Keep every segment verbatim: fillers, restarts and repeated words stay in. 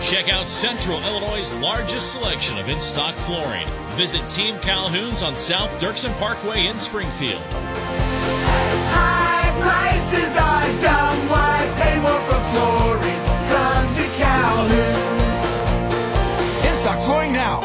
Check out Central Illinois' largest selection of in-stock flooring. Visit Team Calhoun's on South Dirksen Parkway in Springfield. High prices are dumb. Why pay more for flooring? Come to Calhoun's. In-stock flooring now.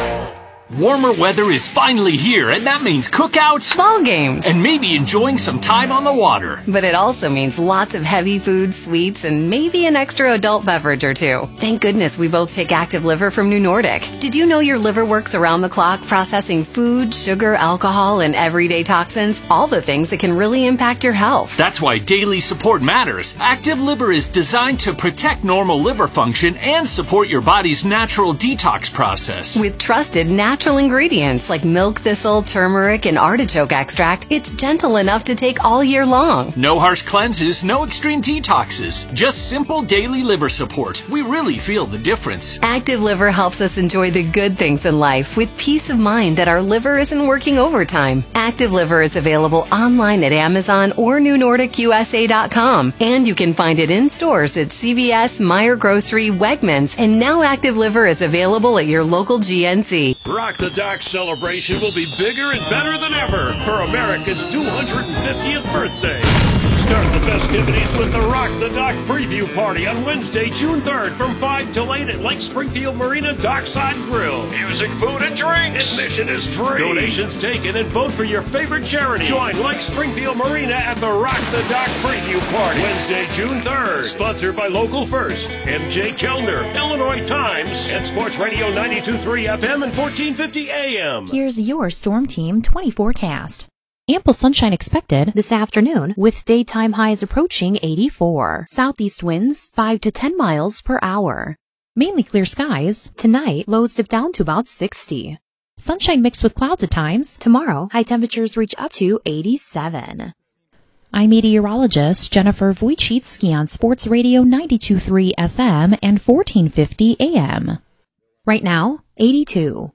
Warmer weather is finally here, and that means cookouts, ball games, and maybe enjoying some time on the water. But it also means lots of heavy food, sweets, and maybe an extra adult beverage or two. Thank goodness we both take Active Liver from New Nordic. Did you know your liver works around the clock processing food, sugar, alcohol, and everyday toxins? All the things that can really impact your health. That's why daily support matters. Active Liver is designed to protect normal liver function and support your body's natural detox process. With trusted natural ingredients like milk thistle, turmeric, and artichoke extract, it's gentle enough to take all year long. No harsh cleanses, no extreme detoxes, just simple daily liver support. We really feel the difference. Active Liver helps us enjoy the good things in life with peace of mind that our liver isn't working overtime. Active Liver is available online at Amazon or new nordic u s a dot com, and you can find it in stores at C V S, Meijer Grocery, Wegmans, and now Active Liver is available at your local G N C. Rock the Dock celebration will be bigger and better than ever for America's two hundred fiftieth birthday. Start the festivities with the Rock the Dock preview party on Wednesday, June third from five till eight at Lake Springfield Marina Dockside Grill. Music, food, and drink. Admission is free. Donations taken and vote for your favorite charity. Join Lake Springfield Marina at the Rock the Dock preview party Wednesday, June third. Sponsored by Local First, M J Kellner, Illinois Times, and Sports Radio ninety-two point three F M and fourteen fifty A M. Here's your Storm Team twenty forecast. Ample sunshine expected this afternoon with daytime highs approaching eighty-four. Southeast winds five to ten miles per hour. Mainly clear skies. Tonight, lows dip down to about sixty. Sunshine mixed with clouds at times. Tomorrow, high temperatures reach up to eighty-seven. I'm meteorologist Jennifer Wojcicki on Sports Radio ninety-two point three F M and fourteen fifty A M. Right now, eighty-two.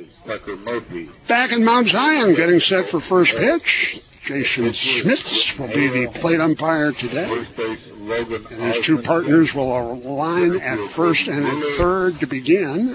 Back in Mount Zion, getting set for first pitch. Jason Schmitz will be the plate umpire today. And his two partners will align at first and at third to begin.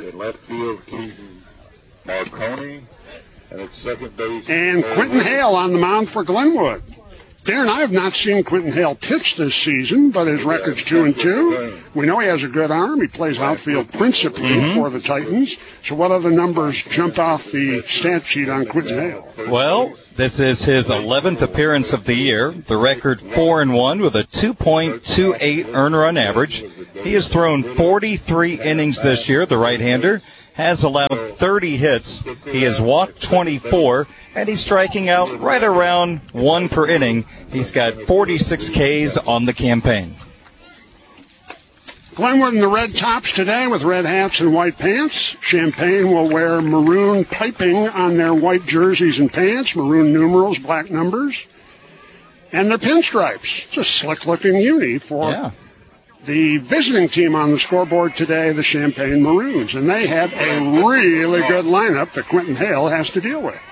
And Quentin Hale on the mound for Glenwood. Darren, I have not seen Quentin Hale pitch this season, but his record's two and two. We know he has a good arm. He plays outfield principally mm-hmm. for the Titans. So what other numbers jump off the stat sheet on Quentin Hale? Well, this is his eleventh appearance of the year. The record four and one with a two point two eight earned run average. He has thrown forty-three innings this year, the right-hander. Has allowed thirty hits. He has walked twenty-four, and he's striking out right around one per inning. He's got forty-six Ks on the campaign. Glenwood in the red tops today with red hats and white pants. Champaign will wear maroon piping on their white jerseys and pants, maroon numerals, black numbers, and their pinstripes. It's a slick-looking uni for... Yeah. The visiting team on the scoreboard today, the Champaign Maroons, and they have a really good lineup that Quentin Hale has to deal with.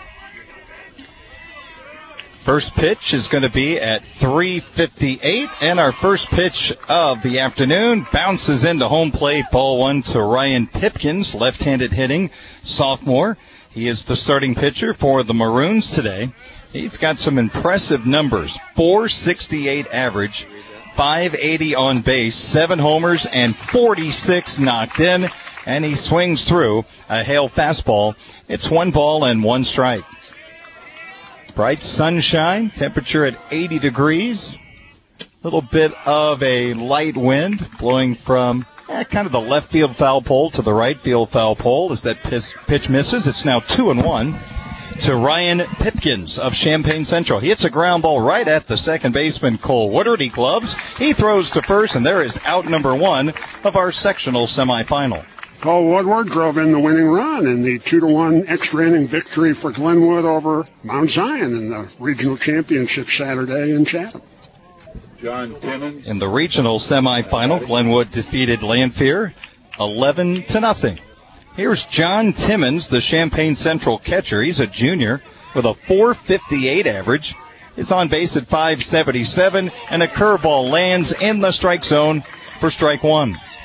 First pitch is going to be at three fifty-eight, and our first pitch of the afternoon bounces into home plate. Ball one to Ryan Pipkins, left-handed hitting sophomore. He is the starting pitcher for the Maroons today. He's got some impressive numbers, four sixty-eight average. five eighty on base, seven homers, and forty-six knocked in. And he swings through a Hale fastball. It's one ball and one strike. Bright sunshine, temperature at eighty degrees. A little bit of a light wind blowing from eh, kind of the left field foul pole to the right field foul pole as that pitch, pitch misses. It's now two and one. To Ryan Pipkins of Champaign Central. He hits a ground ball right at the second baseman, Cole Woodard. He gloves. He throws to first, and there is out number one of our sectional semifinal. Cole Woodward drove in the winning run in the two to one extra inning victory for Glenwood over Mount Zion in the regional championship Saturday in Chatham. John Timmons. In the regional semifinal, Glenwood defeated Lanphier eleven to nothing. Here's John Timmons, the Champaign Central catcher. He's a junior with a four fifty-eight average. He's on base at five seventy-seven, and a curveball lands in the strike zone for strike one.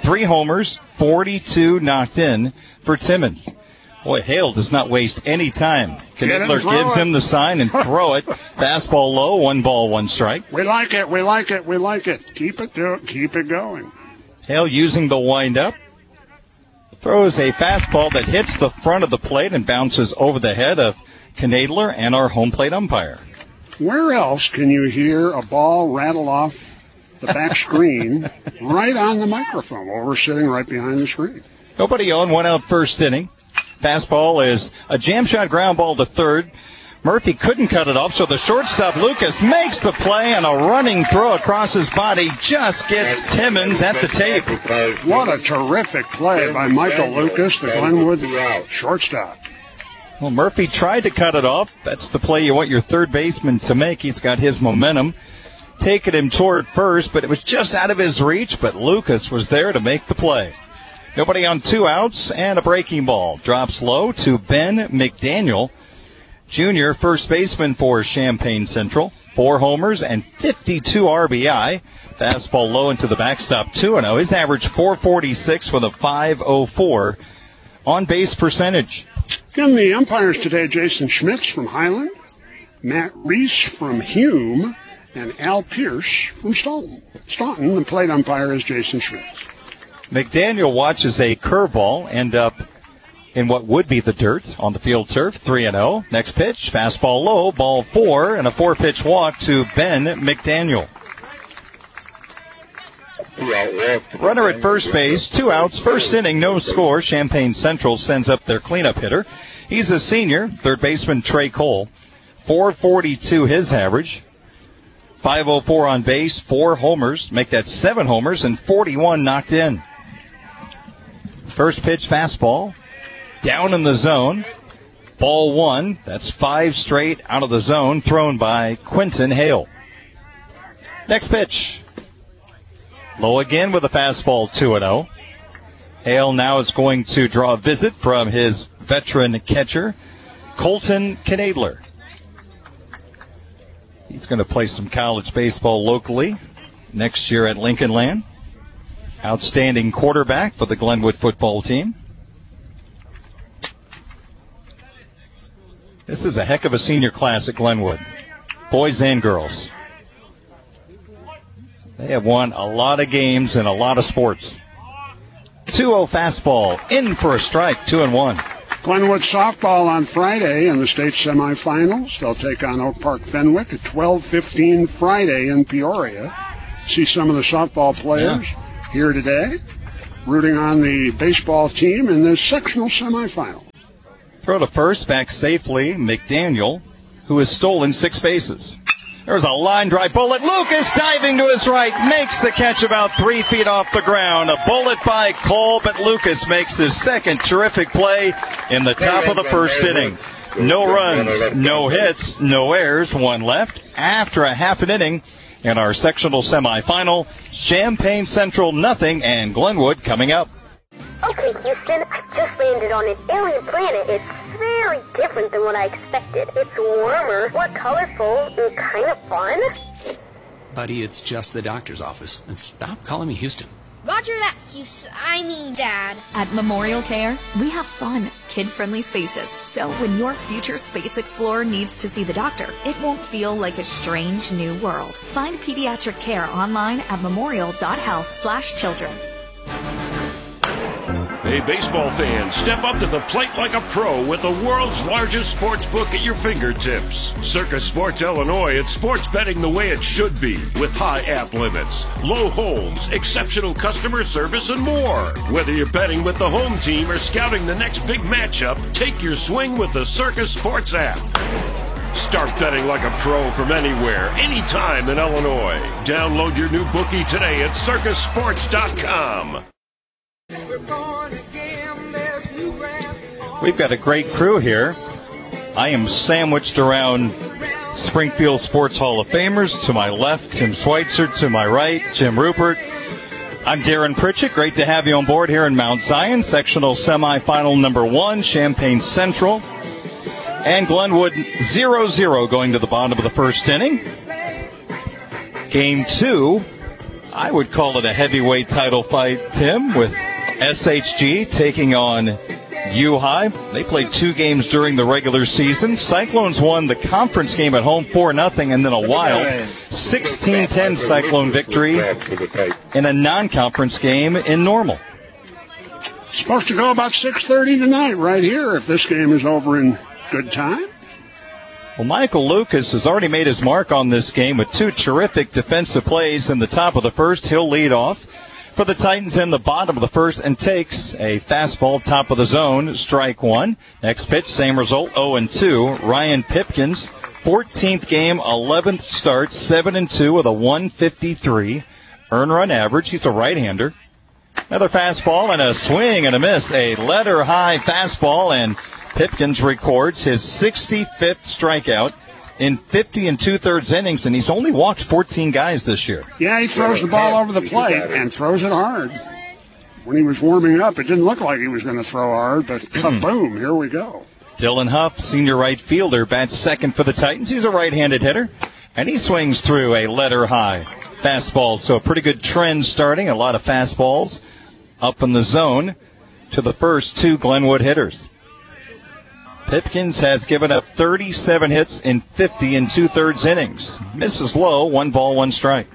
three homers, forty-two knocked in for Timmons. Boy, Hale does not waste any time. Knedler gives it. him the sign and throw it. Fastball low, one ball, one strike. We like it, we like it, we like it. Keep it, do it, keep it going. Hale using the windup. Throws a fastball that hits the front of the plate and bounces over the head of Knedler and our home plate umpire. Where else can you hear a ball rattle off the back screen right on the microphone while we're sitting right behind the screen? Nobody on, one out first inning. Fastball is a jam shot ground ball to third. Murphy couldn't cut it off, so the shortstop, Lucas, makes the play, and a running throw across his body just gets Timmons at the tape. What a terrific play by Michael Lucas, the Glenwood shortstop. Well, Murphy tried to cut it off. That's the play you want your third baseman to make. He's got his momentum, taking him toward first, but it was just out of his reach, but Lucas was there to make the play. Nobody on, two outs, and a breaking ball. Drops low to Ben McDaniel, Junior, first baseman for Champaign Central. Four homers and fifty-two R B I. Fastball low into the backstop, two and oh. His average four forty-six with a five oh four on-base percentage. Again, the umpires today, Jason Schmitz from Highland, Matt Reese from Hume, and Al Pierce from Staunton. Staunton, the plate umpire, is Jason Schmitz. McDaniel watches a curveball end up in what would be the dirt on the field turf, three and oh. Next pitch, fastball low, ball four, and a four-pitch walk to Ben McDaniel. Runner at first base, two outs, first inning, no score. Champaign Central sends up their cleanup hitter. He's a senior, third baseman Trey Cole. four forty-two his average. five oh four on base, four homers, make that seven homers, and forty-one knocked in. First pitch, fastball, down in the zone. Ball one, that's five straight out of the zone, thrown by Quentin Hale. Next pitch. Low again with a fastball, two and oh. Hale now is going to draw a visit from his veteran catcher, Colton Knedler. He's going to play some college baseball locally next year at Lincoln Land. Outstanding quarterback for the Glenwood football team. This is a heck of a senior class at Glenwood, boys and girls. They have won a lot of games in a lot of sports. two oh fastball, in for a strike, two and one. Glenwood softball on Friday in the state semifinals. They'll take on Oak Park Fenwick at twelve fifteen Friday in Peoria. See some of the softball players yeah. here today, rooting on the baseball team in this sectional semifinal. Throw to first, back safely, McDaniel, who has stolen six bases. There's a line drive bullet. Lucas diving to his right, makes the catch about three feet off the ground. A bullet by Cole, but Lucas makes his second terrific play in the top of the first inning. No runs, no hits, no errors, one left. After a half an inning in our sectional semifinal, Champaign Central nothing, and Glenwood coming up. Okay, Houston, I just landed on an alien planet. It's very different than what I expected. It's warmer, more colorful, and kind of fun. Buddy, it's just the doctor's office. And stop calling me Houston. Roger that, Houston. I mean, Dad. At Memorial Care, we have fun, kid-friendly spaces. So when your future space explorer needs to see the doctor, it won't feel like a strange new world. Find pediatric care online at memorial dot health slash children. Hey, baseball fans, step up to the plate like a pro with the world's largest sports book at your fingertips. Circus Sports Illinois, it's sports betting the way it should be, with high app limits, low holds, exceptional customer service, and more. Whether you're betting with the home team or scouting the next big matchup, take your swing with the Circus Sports app. Start betting like a pro from anywhere, anytime in Illinois. Download your new bookie today at circus sports dot com. We've got a great crew here. I am sandwiched around Springfield Sports Hall of Famers. To my left, Tim Schweitzer. To my right, Jim Rupert. I'm Darren Pritchett. Great to have you on board here in Mount Zion. Sectional semifinal number one, Champaign Central. And Glenwood zero zero going to the bottom of the first inning. Game two I would call it a heavyweight title fight, Tim, with S H G taking on U-High. They played two games during the regular season. Cyclones won the conference game at home four nothing, and then a wild sixteen ten Cyclone victory in a non-conference game in Normal. Supposed to go about six thirty tonight right here if this game is over in good time. Well, Michael Lucas has already made his mark on this game with two terrific defensive plays in the top of the first. He'll lead off for the Titans in the bottom of the first and takes a fastball top of the zone, strike one. Next pitch, same result, oh and two. Ryan Pipkins, fourteenth game, eleventh start, seven and two with a one fifty-three earned run average. He's a right-hander. Another fastball and a swing and a miss. A letter-high fastball, and Pipkins records his sixty-fifth strikeout in fifty and two-thirds innings, and he's only walked fourteen guys this year. Yeah, he throws the ball over the plate and throws it hard. When he was warming up, it didn't look like he was going to throw hard, but kaboom, here we go. Dylan Huff, senior right fielder, bats second for the Titans. He's a right-handed hitter, and he swings through a letter-high fastball. So a pretty good trend starting, a lot of fastballs up in the zone to the first two Glenwood hitters. Pipkins has given up thirty-seven hits in fifty and two-thirds innings. Misses low, one ball, one strike.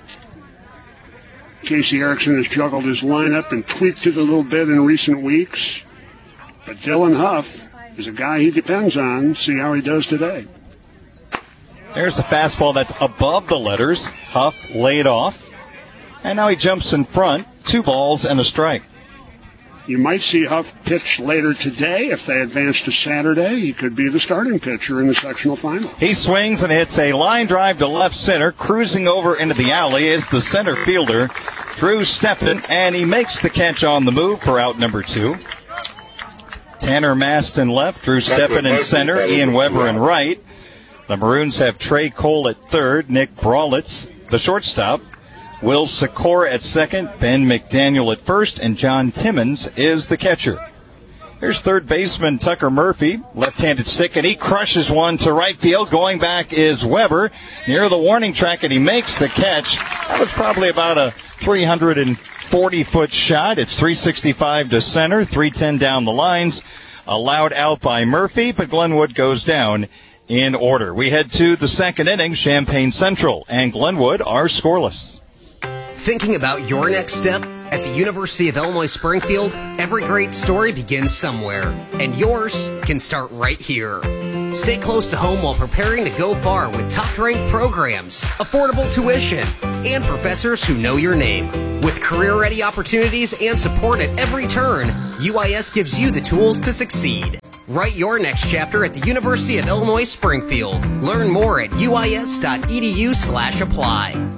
Casey Erickson has juggled his lineup and tweaked it a little bit in recent weeks. But Dylan Huff is a guy he depends on. See how he does today. There's a fastball that's above the letters. Huff laid off. And now he jumps in front. Two balls and a strike. You might see Huff pitch later today. If they advance to Saturday, he could be the starting pitcher in the sectional final. He swings and hits a line drive to left center. Cruising over into the alley is the center fielder, Drew Steppen, and he makes the catch on the move for out number two. Tanner Maston left, Drew Steppen in center, Ian Weber in right. The Maroons have Trey Cole at third, Nick Brawlitz, the shortstop. Will Sikora at second, Ben McDaniel at first, and John Timmons is the catcher. Here's third baseman Tucker Murphy, left-handed stick, and he crushes one to right field. Going back is Weber near the warning track, and he makes the catch. That was probably about a three hundred forty foot shot. It's three sixty-five to center, three ten down the lines. Allowed out by Murphy, but Glenwood goes down in order. We head to the second inning. Champaign Central and Glenwood are scoreless. Thinking about your next step? At the University of Illinois Springfield, every great story begins somewhere, and yours can start right here. Stay close to home while preparing to go far with top-ranked programs, affordable tuition, and professors who know your name. With career-ready opportunities and support at every turn, U I S gives you the tools to succeed. Write your next chapter at the University of Illinois Springfield. Learn more at U I S dot E D U slash apply.